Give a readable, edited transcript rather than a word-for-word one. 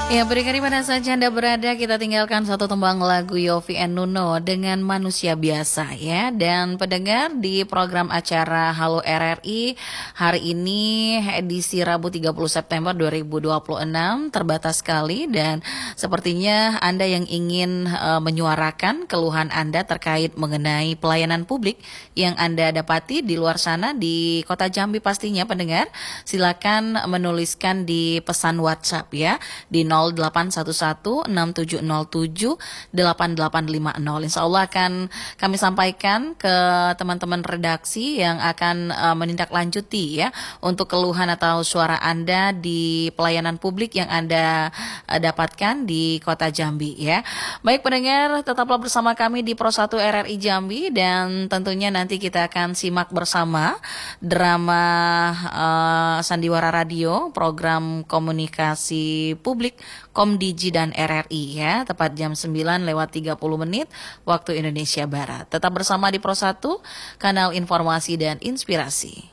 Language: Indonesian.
Ya, berikan di mana saja Anda berada, kita tinggalkan satu tembang lagu Yovie and Nuno dengan Manusia Biasa ya. Dan pendengar di program acara Halo RRI hari ini edisi Rabu 30 September 2026 terbatas sekali, dan sepertinya Anda yang ingin menyuarakan keluhan Anda terkait mengenai pelayanan publik yang Anda dapati di luar sana di Kota Jambi pastinya pendengar, silakan menuliskan di pesan WhatsApp ya di 0811-6707-8850. Insya Allah akan kami sampaikan ke teman-teman redaksi yang akan menindaklanjuti ya untuk keluhan atau suara Anda di pelayanan publik yang Anda dapatkan di Kota Jambi ya. Baik pendengar, tetaplah bersama kami di Pro 1 RRI Jambi, dan tentunya nanti kita akan simak bersama drama Sandiwara Radio, program komunikasi publik Komdiji dan RRI ya, tepat jam 9:30 waktu Indonesia Barat. Tetap bersama di Pro 1, kanal informasi dan inspirasi.